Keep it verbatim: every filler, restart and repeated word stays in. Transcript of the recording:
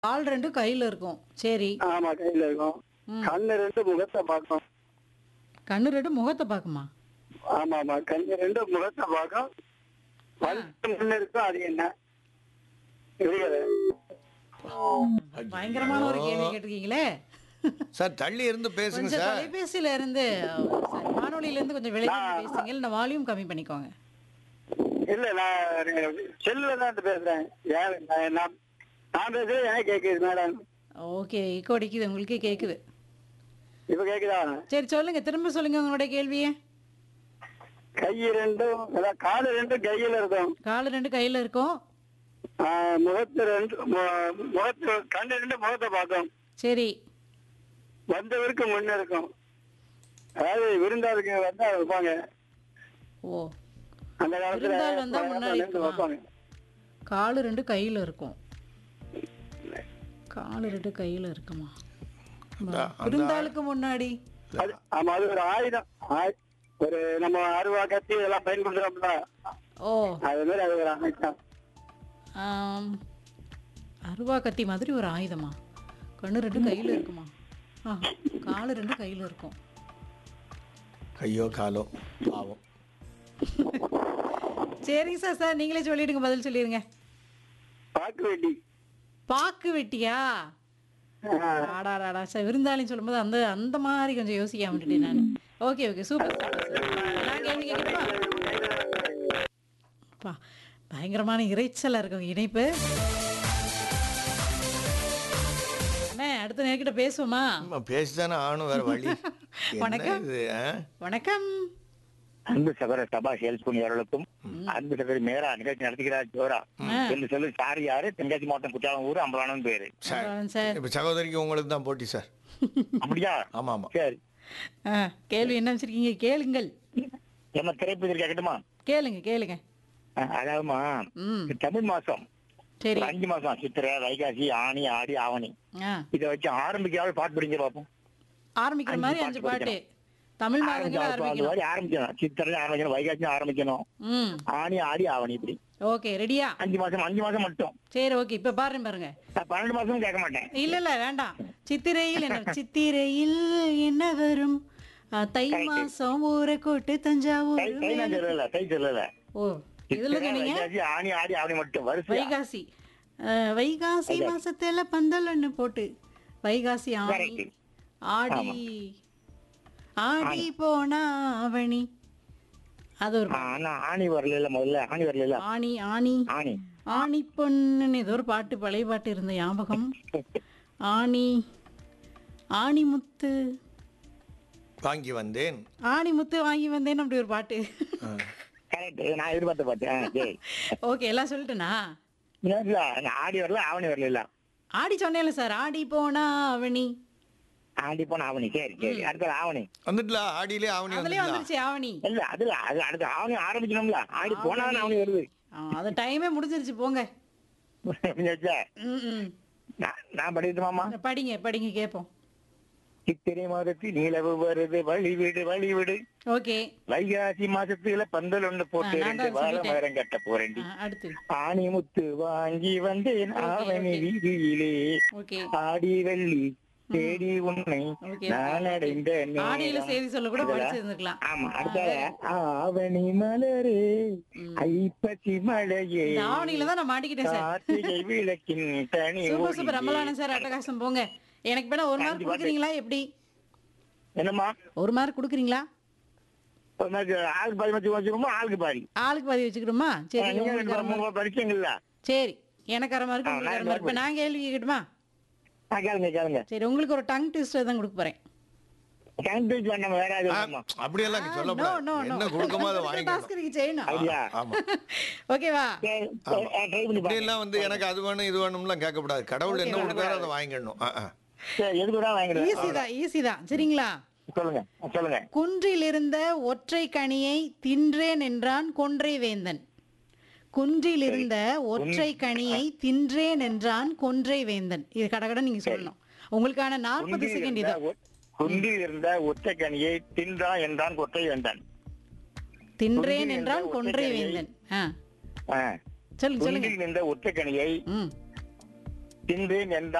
கால் ரெண்டும் கையில இருக்கும். சரி. ஆமா கையில இருக்கும். ம். கண்ணு ரெண்டு முகத்தை பார்க்கும். கண்ணு ரெண்டும் முகத்த பாக்குமா? ஆமா ஆமா கண்ணு ரெண்டு முகத்தை பார்க்கும். வலது முன்ன இருக்கும் அது என்ன? தெரியாது. பயங்கரமான ஒரு கேள்வி கேட்டிருக்கீங்களே. சார் தள்ளி இருந்து பேசுங்க கொஞ்சம் சார். தொலைபேசியில இருந்து சாரி, வானொலியில இருந்து கொஞ்சம் விலகி பேசுங்க. இல்ல வால்யூம் கம்மி பண்ணிக்கோங்க. இல்ல நான் செல்லுல தான் பேசுறேன். ஏன் நான் நான் நான் பேசுறேன் எனக்கு கேக்குது மேடம். ஓகே, ஈக்கோ அடிக்குது, உங்களுக்கே கேக்குது. இப்ப கேக்குதா? சரி சொல்லுங்க, திரும்ப சொல்லுங்க உங்களுடைய கேள்வியை. கை ரெண்டும் அதான் காலு ரெண்டும் கையில இருக்கும். கால் ரெண்டு கையில இருக்கும். ஆஹ் முகத்து ரெண்டு மு- முகத்து கண்ணு ரெண்டு முகத்தை பார்க்கும். சரி. வந்தவருக்கு முன்ன இருக்கும். அதாவது விருந்தாளுக்கு வந்தா வைப்பாங்க. ஓ, அந்த காலத்துல விருந்தாள் வந்தா முன்னாடி இருந்து இருக்குமா? வைப்பாங்க. காலு ரெண்டு கையில இருக்கும். காலு ரெண்டு கையில இருக்குமா? அந்த- விருந்தாளுக்கு முன்னாடி. அது ஆமா அது ஒரு ஆயுதம். ஆயு- ஒரு நம்ம அருவா கத்தி இதெல்லாம் பயன்படுத்துறோம்ல ஓ, அது மாதிரி அது ஒரு ஆயுதம். ஆம், அருவா கத்தி மாதிரி ஒரு ஆயுதமா? கண்ணு ரெண்டு கையில இருக்குமா? ஆ, காலு ரெண்டு கையில இருக்கும். கையோ காலோ பாவம். சரிங்க சார், சார் நீங்களே சொல்லிடுங்க, பதில் சொல்லிடுங்க. பாக்கு வெட்டி. பாக்கு வெட்டியா? ஆஹ் ஆடாடாடா சார், விருந்தாளின்னு சொல்லும்போது அந்த அந்த மாதிரி கொஞ்சம் யோசிக்காம விட்டுட்டேன் நான். Okay okay, super super sir. நான் கேள்வி கேட்கட்டுமா? பா, பயங்கரமான இறைச்சலா இருக்கும் இணைப்பு. அண்ணே, அடுத்த நேர்கிட்ட பேசுவோமா? ஆமா, பேசிதானே ஆகணும், வேற வழி. என்ன வணக்கம். இது, ஆ? வணக்கம். அன்பு சகோதர சபா சேல்ஸ்புணி அவர்களுக்கும் அன்பு சகோதரி மேரா நிகழ்ச்சி நடத்துகிறார் ஜோரா என்று சொல்லி சாரி யாரு தென்காசி மாவட்டம் குற்றாலம் ஊர் அம்பலானு பேரு. Sir, sir. இப்ப சகோதரிக்கு உங்களுக்கு தான் போட்டி சார். அப்படியா? ஆமா ஆமா. சரி, ஆ, கேள்வி என்ன வச்சிருக்கீங்க? கேளுங்கள். நம்ம திரைப்பதில் கேட்கட்டுமா? கேளுங்க கேளுங்க. அஹ், அதாவதுமா ம், தமிழ் மாசம் சரி. ஒரு அஞ்சு மாசம் சித்திரை வைகாசி ஆனி ஆடி ஆவணி ஆ, இதை வச்சு ஆரம்பிக்காவது பாட்டு படிங்க பார்ப்போம். ஆரம்பிக்கிற அஞ்சு மாதிரி பாட்டு அஞ்சு பாட்டு. தமிழ் மாதங்களை ஆரம்பிக்காவது ஆரம்பிக்கணும். மாதிரி ஆரம்பிக்கணும். சித்திரை ஆரம்பிக்கணும், வைகாசி ஆரம்பிக்கணும், ம், ஆனி ஆடி ஆவணி இப்படி ஓகே, ரெடியா? அஞ்சு மாசம் அஞ்சு மாசம் மட்டும். சரி, ஓகே, இப்ப பாருங்க பாருங்க. நான் பன்னெண்டு மாசமும் கேட்க மாட்டேன். இல்ல இல்ல வேண்டாம். சித்திரையில் என்ன சித்திரையில் என்ன வரும்? ஆ, தை மாசம் ஊரை கோட்டு தை தஞ்சாவூர் தை நான் மேல- சொல்லல, தை சொல்லல. ஓ, இதுல சித்திரை, நீங்க வைகாசி ஆனி ஆடி ஆவணி மட்டும் வரிசை. வைகாசி. ஆ, வைகாசி மாசத்துல பந்தல் ஒண்ணு போட்டு வைகாசி ஆணி Correct. ஆடி ஆடி போனா ஆவணி. அது ஒரு பா- ஆனா ஆணி வரல முதல்ல, ஆணி வரல, ஆணி ஆணி ஆணி ஆணி பொண்ணுன்னு ஏதோ ஒரு பாட்டு, பழைய பாட்டு இருந்த ஞாபகம். ஆணி ஆணி முத்து வாங்கி வந்தேன். ஆணி முத்து வாங்கி வந்தேன்னு அப்படி ஒரு பாட்டு. ஆ. கரெக்ட். நான் எதிர்பார்த்த பார்த்தேன். சரி, ஓகே, எல்லாம் சொல்லிட்டேனா? இல்ல நான் ஆடி வரல ஆவணி வரல. ஆடி சொன்னேன்ல சார், ஆடி போனா ஆவணி. ஆடி போன ஆவணி. சரி சரி, அடுத்த ஆவணி வந்துட்டுல ஆடியிலே ஆவணி அதுலயே வந்துட்டுல. வந்துருச்சு ஆவணி. இல்ல அதுல அது அடுத்த ஆவணி ஆரம்பிக்கணும்ல. ஆடி போனாதான் ஆவணி வருது. ஆ, அது டைமே முடிஞ்சிருச்சு போங்க. புரிஞ்சுச்சா? ம், ம். நான் நான் படிக்கட்டுமாமா? படிங்க படிங்க கேட்போம். சித்திரை மாதத்தில் நிலவு வருது வழிவிடு வழிவிடு, ஓகே. வைகாசி மாசத்துல பந்தல் ஒண்ணு போட்டு ஆ, நான் ரெண்டு தான் வாழை சொல்லிட்டேன். மரம் கட்ட போறேன்டி. ஆ, அடுத்து. ஆணி முத்து வாங்கி வந்தேன் Okay, ஆவணி okay. வீதியிலே, ஓகே. ஆடி வெள்ளி தேடி உன்னை ஓகே. நான் அடைந்த ஆடியில நேரம். செய்தி சொல்ல கூட இதுல- படிச்சிருந்துக்கலாம். ஆமா, அடுத்தது ஆவணி மலரே ஐப்பசி மலையே இந்த ஆவணியில தான் நான் மாட்டிக்கிட்டேன் சார். கார்த்திகை விளக்கின் தனி சூப்பர் சூப்பர், ஒளியே. ரமலான சார், அட்டகாசம் போங்க. எனக்கு வேணா ஒரு மார்க் அஞ்சு பாட்டு. கொடுக்குறீங்களா? எப்படி என்னம்மா? ஒரு மார்க் கொடுக்குறீங்களா? ஒரு மாதிரி ஆளுக்கு பாதி மச்சு வச்சுக்கோமா? ஆளுக்கு பாதி. ஆளுக்கு பாதி வச்சுக்கிடுமா? சரி, நீங்க உங்களுக்கு ரெண்டு அரை பேரும் மூணு mark. பேர் படிச்சீங்கல்ல? சரி, எனக்கு அரை மார்க், ஆ, உங்களுக்கு அரை நான் மார்க். இப்ப நான் கேள்வி கேட்கட்டுமா? ஆ, கேளுங்க கேளுங்க. சரி, உங்களுக்கு ஒரு டங் ட்விஸ்டர் தான் கொடுக்க போறேன். கேண்டீன் வேண்டாம், வேற ஆ, எதுவும் அப்படியெல்லாம் நீ சொல்லக்கூடாது. என்ன கொடுக்குமோ அதை வாங்கிக்கணும். டாஸ்க் நீங்க செய்யணும். ஐயா ஆமா. ஓகேவா? ட்ரை பண்ணி இப்படி பாருங்க. எல்லாம் வந்து எனக்கு அது வேணும் இது வேணும்லாம் கேட்கக்கூடாது. கடவுள் என்ன கொடுத்தாரோ அதை வாங்கிக்கணும். ஆ, ஆ. சரி, எதுக்கு தான் வாங்கிடுவேன். ஈஸி தான், ஈஸி தான். சரிங்களா? சொல்லுங்க சொல்லுங்க. குன்றில் இருந்த ஒற்றை கனியை தின்றேன் என்றான் கொன்றை வேந்தன். குன்றில் இருந்த ஒற்றை கனியை தின்றேன் என்றான் கொன்றை வேந்தன். இது கடகட நீங்க சொல்லணும். உங்களுக்கான நாற்பது குன்றில் செகண்ட் இருந்த இது. ஒ- குன்றில் இருந்த ஒற்றை கனியை தின்றா என்றான் கொற்றை வேண்டான். தின்றேன் என்றான் கொன்றை வேந்தன். ஆ, ஆ. சொல்லுங்க சொல்லுங்க. குன்றில் இருந்த ஒற்றை கனியை ம், தின்றேன் என்றால்